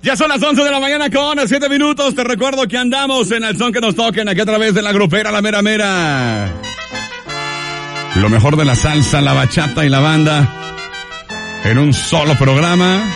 Ya son las 11 de la mañana con 7 minutos. Te recuerdo que andamos en el son que nos toquen aquí a través de la grupera La Mera Mera. Lo mejor de la salsa, la bachata y la banda en un solo programa.